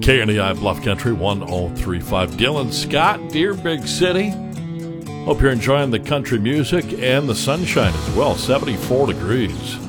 KNEI Bluff Country 1035. Dylan Scott, Dear Big City. Hope you're enjoying the country music and the sunshine as well. 74 degrees.